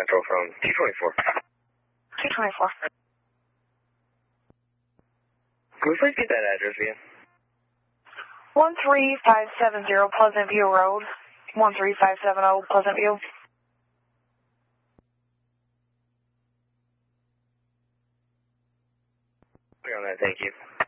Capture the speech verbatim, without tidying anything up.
Central from two twenty-four. two twenty-four. Can we please get that address again? one three five seven zero Pleasant View Road. one three five seven zero Pleasant View. Clear on that, thank you.